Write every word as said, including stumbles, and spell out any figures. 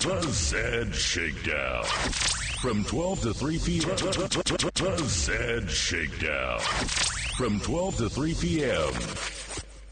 The Zed Shakedown. From twelve to three p.m. The Zed Shakedown. From twelve to three p.m.